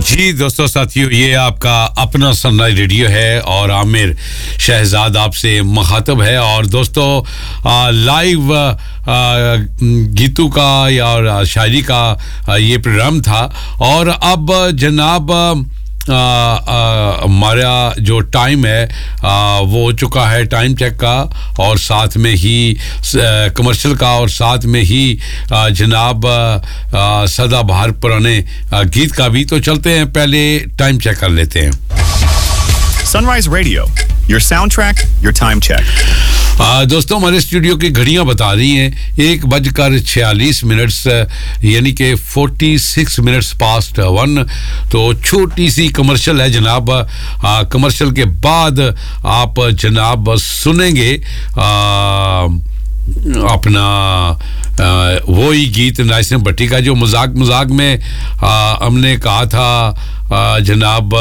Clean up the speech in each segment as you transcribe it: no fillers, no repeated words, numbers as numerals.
जी दोस्तों साथियों, ये आपका अपना सनराइज रेडियो है और आमिर शहजाद आपसे मुखातब है। और दोस्तों लाइव गीतों का या शायरी का ये प्रोग्राम था। और अब जनाब हमारा जो टाइम है वो हो चुका है टाइम चेक का, और साथ में ही कमर्शियल का, और साथ में ही जनाब सदाबहार पुराने गीत का भी। तो चलते हैं, पहले टाइम चेक कर लेते हैं। Sunrise Radio, your soundtrack, your time check. दोस्तों हमारे स्टूडियो की घड़ियां बता रही हैं 1:46 यानी कि 46 मिनट्स पास्ट 1। तो छोटी सी कमर्शियल है जनाब। कमर्शियल के बाद आप जनाब सुनेंगे अपना वही गीत नासिर भट्टी का जो मजाक में हमने कहा था जनाब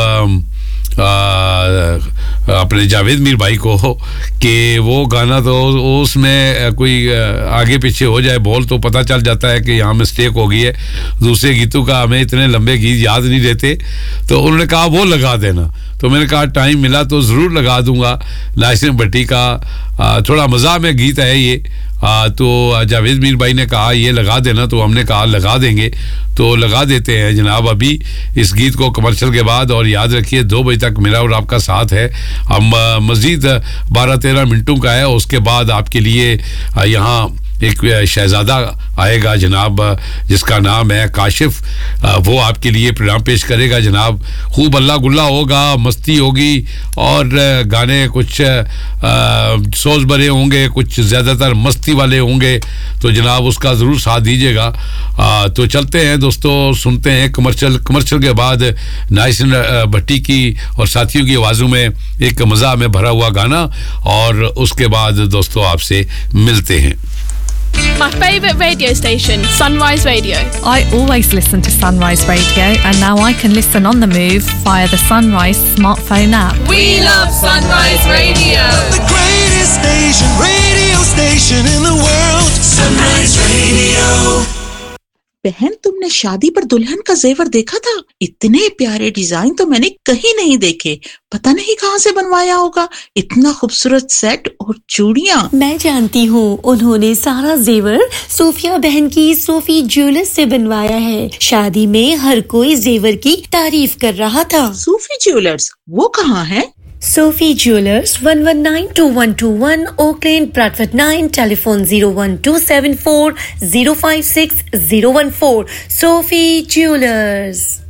अपने जावेद मीर भाई को कि वो गाना तो उसमें कोई आगे पीछे हो जाए बोल तो पता चल जाता है कि यहाँ मिस्टेक हो गई है। दूसरे गीतों का हमें इतने लंबे गीत याद नहीं रहते, तो उन्होंने कहा वो लगा देना। तो मैंने कहा टाइम मिला तो ज़रूर लगा दूंगा। नासिर भट्टी का थोड़ा मज़ा में गीत है ये। तो जावेद मीर भाई ने कहा ये लगा देना, तो हमने कहा लगा देंगे, तो लगा देते हैं जनाब अभी इस गीत को कमर्शियल के बाद। और याद रखिए 2 बजे तक मेरा और आपका साथ है। हम मज़ीद 12-13 मिनटों का है, उसके बाद आपके लिए यहाँ एक शहजादा आएगा जनाब जिसका नाम है काशिफ। वो आपके लिए प्रोग्राम पेश करेगा जनाब। खूब अल्लाह गुल्ला होगा, मस्ती होगी और गाने कुछ सोच भरे होंगे, कुछ ज़्यादातर मस्ती वाले होंगे। तो जनाब उसका ज़रूर साथ दीजिएगा। तो चलते हैं दोस्तों, सुनते हैं कमर्शियल के बाद नासिर भट्टी की और साथियों की आवाज़ों में एक मज़ा में भरा हुआ गाना, और उसके बाद दोस्तों आपसे मिलते हैं। My favourite radio station, Sunrise Radio. I always listen to Sunrise Radio, and now I can listen on the move via the Sunrise smartphone app. We love Sunrise Radio. The greatest radio station in the world. Sunrise Radio. बहन, तुमने शादी पर दुल्हन का जेवर देखा था? इतने प्यारे डिजाइन तो मैंने कहीं नहीं देखे। पता नहीं कहाँ से बनवाया होगा। इतना खूबसूरत सेट और चूड़ियाँ। मैं जानती हूँ, उन्होंने सारा जेवर सोफिया बहन की सोफी ज्वेलर्स से बनवाया है। शादी में हर कोई जेवर की तारीफ कर रहा था। सोफी ज्वेलर्स वो कहाँ है? Sophie Jewelers, 1192121 Oak Lane, Bradford 9, telephone 01274 056 014. Sophie Jewelers.